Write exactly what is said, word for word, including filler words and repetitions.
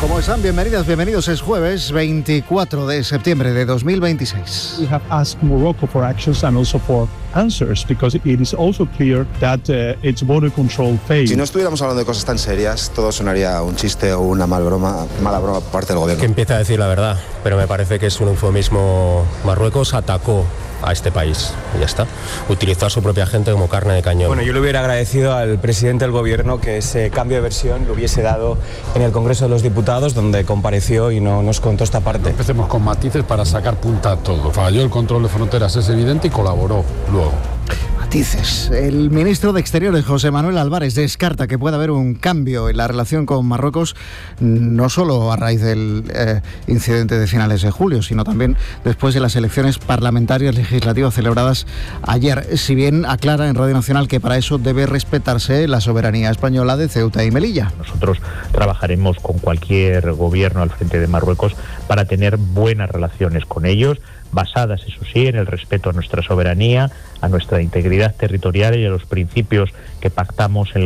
¿Cómo están? Bienvenidas, bienvenidos. Es jueves veinticuatro de septiembre de dos mil veintiséis. We have asked Morocco for actions and also for answers because it is also clear that uh, its border control failed. Si no estuviéramos hablando de cosas tan serias, todo sonaría un chiste o una mal broma, mala broma por parte del gobierno. Que empieza a decir la verdad, pero me parece que es un eufemismo. Marruecos atacó a este país y ya está. Utilizó a su propia gente como carne de cañón. Bueno, yo le hubiera agradecido al presidente del gobierno que ese cambio de versión lo hubiese dado en el Congreso de los Diputados, donde compareció y no nos contó esta parte. Empecemos con matices para sacar punta a todo. Falló el control de fronteras, es evidente, y colaboró luego. Matices. El ministro de Exteriores, José Manuel Álvarez, descarta que pueda haber un cambio en la relación con Marruecos, no solo a raíz del eh, incidente de finales de julio, sino también después de las elecciones parlamentarias legislativas celebradas ayer. Si bien aclara en Radio Nacional que para eso debe respetarse la soberanía española de Ceuta y Melilla. Nosotros trabajaremos con cualquier gobierno al frente de Marruecos para tener buenas relaciones con ellos, basadas, eso sí, en el respeto a nuestra soberanía, a nuestra integridad territorial y a los principios que pactamos en